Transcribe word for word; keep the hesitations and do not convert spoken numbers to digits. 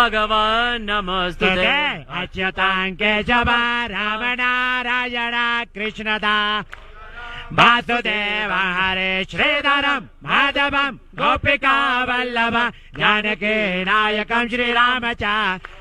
भगवान् नमस्तुते अच्युतां केशव राम नारायण कृष्णदा वासुदेव हरे श्रीधरं माधवं गोपिका वल्लभ जानकी नायकं श्रीराम च